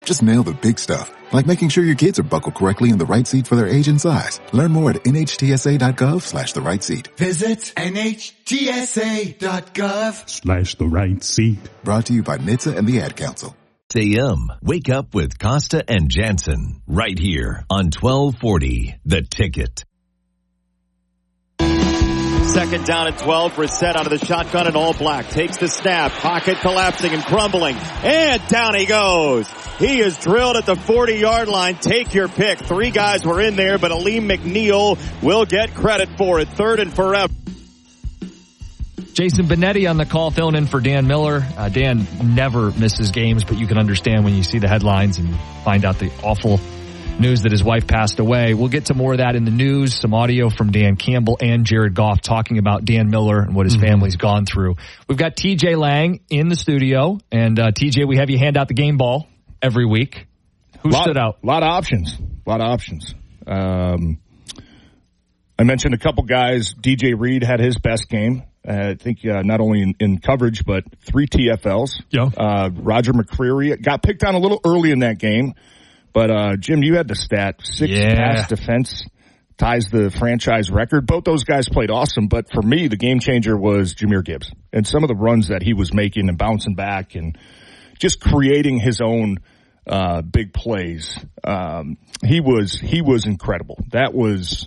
Just nail the big stuff, like making sure your kids are buckled correctly in the right seat for their age and size. Learn more at nhtsa.gov/the right seat. Visit nhtsa.gov/the right seat. Brought to you by NHTSA and the Ad Council. AM. Wake up with Costa and Jansen right here on 1240 The Ticket. Second down and 12. Brissett out of the shotgun in all black. Takes the snap. Pocket collapsing and crumbling. And down he goes. He is drilled at the 40-yard line. Take your pick. 3 guys were in there, but Aleem McNeil will get credit for it. 3rd and forever. Jason Benetti on the call, filling in for Dan Miller. Dan never misses games, but you can understand when you see the headlines and find out the awful news that his wife passed away. We'll get to more of that in the news, some audio from Dan Campbell and Jared Goff talking about Dan Miller and what his family's gone through. We've got TJ Lang in the studio, and TJ, we have you hand out the game ball every week. Who stood out? A lot of options. I mentioned a couple guys. DJ Reed had his best game. I think not only in coverage, but 3 TFLs. Yeah. Roger McCreary got picked on a little early in that game. But, Jim, you had the stat. 6 pass defense ties the franchise record. Both those guys played awesome. But for me, the game changer was Jahmyr Gibbs. And some of the runs that he was making and bouncing back and just creating his own big plays. He was incredible. That was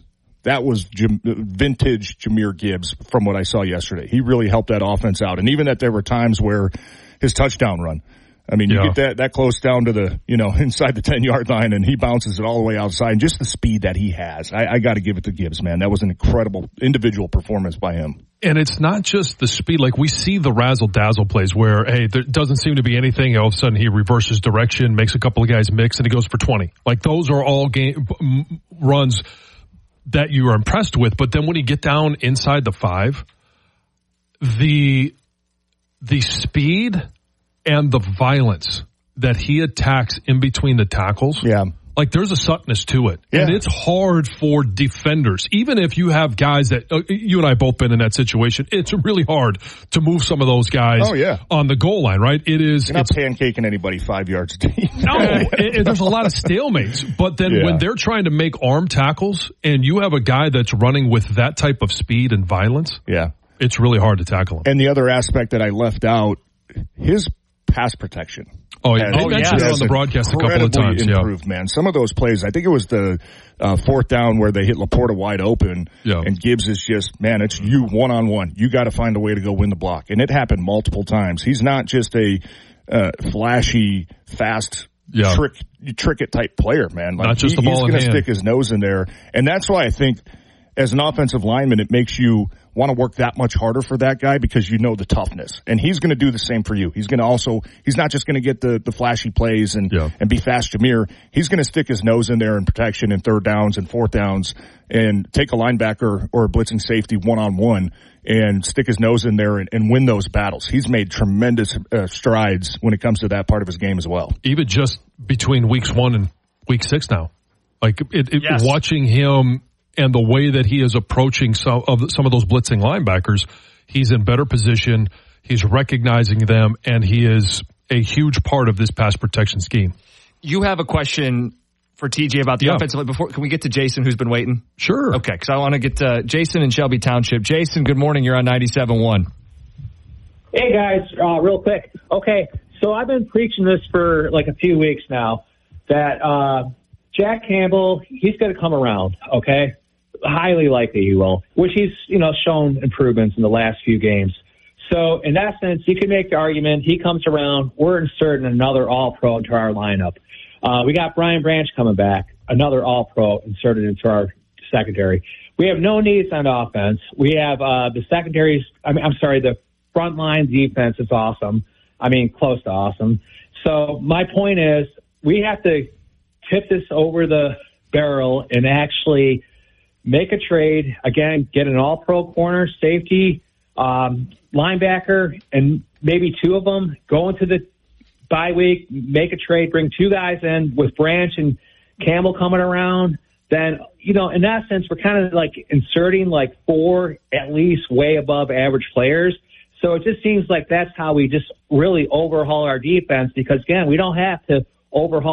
vintage Jahmyr Gibbs from what I saw yesterday. He really helped that offense out. And even that there were times where his touchdown run, I mean, you get that close down to the, inside the 10-yard line, and he bounces it all the way outside. And just the speed that he has. I got to give it to Gibbs, man. That was an incredible individual performance by him. And it's not just the speed. Like, we see the razzle-dazzle plays where, hey, there doesn't seem to be anything. All of a sudden, he reverses direction, makes a couple of guys mix, and he goes for 20. Like, those are all runs that you are impressed with. But then when you get down inside the 5, the speed and the violence that he attacks in between the tackles. Yeah. Like, there's a subtness to it. Yeah. And it's hard for defenders. Even if you have guys that, you and I both been in that situation, it's really hard to move some of those guys on the goal line, right? You're not pancaking anybody 5 yards deep. No, there's a lot of stalemates. But then when they're trying to make arm tackles and you have a guy that's running with that type of speed and violence, it's really hard to tackle him. And the other aspect that I left out, his pass protection. Oh, yeah. They mentioned it on the broadcast a couple of times. Improved, man. Some of those plays, I think it was the 4th down where they hit Laporta wide open, and Gibbs is just, man, it's you one-on-one. You got to find a way to go win the block. And it happened multiple times. He's not just a flashy, fast, trick it type player, man. Like, not just the ball in hand. He's going to stick his nose in there. And that's why I think as an offensive lineman, it makes you want to work that much harder for that guy because you know the toughness. And he's going to do the same for you. He's going to also, he's not just going to get the flashy plays and be fast Jahmyr. He's going to stick his nose in there in protection and 3rd downs and 4th downs and take a linebacker or a blitzing safety one-on-one and stick his nose in there and win those battles. He's made tremendous strides when it comes to that part of his game as well. Even just between weeks 1 and week 6 now. Like, watching him and the way that he is approaching some of those blitzing linebackers, he's in better position. He's recognizing them, and he is a huge part of this pass protection scheme. You have a question for TJ about the offensive. Before, can we get to Jason, who's been waiting? Sure. Okay, because I want to get to Jason in Shelby Township. Jason, good morning. You're on 97.1. Hey, guys, real quick. Okay, so I've been preaching this for like a few weeks now, that Jack Campbell, he's going to come around, okay? Highly likely he will, which he's, shown improvements in the last few games. So in that sense, you can make the argument he comes around, we're inserting another all-pro into our lineup. We got Brian Branch coming back, another all-pro inserted into our secondary. We have no needs on offense. We have the secondaries, the front line defense is awesome. Close to awesome. So my point is we have to tip this over the barrel and actually make a trade, again, get an all-pro corner, safety, linebacker, and maybe 2 of them, go into the bye week, make a trade, bring 2 guys in with Branch and Campbell coming around. Then, in that sense, we're kind of like inserting like 4 at least way above average players. So it just seems like that's how we just really overhaul our defense because, again, we don't have to overhaul